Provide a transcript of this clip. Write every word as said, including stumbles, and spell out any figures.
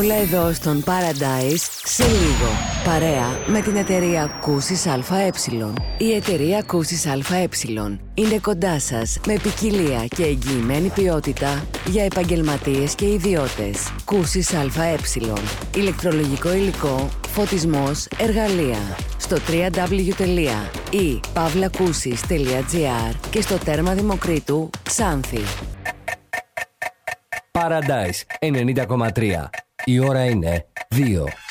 Όλα εδώ στον Paradise σε λίγο. Παρέα με την εταιρεία Κούσης ΑΕ. Η εταιρεία Κούσης ΑΕ είναι κοντά σας με ποικιλία και εγγυημένη ποιότητα για επαγγελματίες και ιδιώτες. Κούσης ΑΕ. Ηλεκτρολογικό υλικό, φωτισμός, εργαλεία. Στο double-u double-u double-u τελεία i pavlakusis τελεία gr και στο τέρμα Δημοκρίτου, Ξάνθη. Paradise ενενήντα κόμμα τρία. Η ώρα είναι δύο.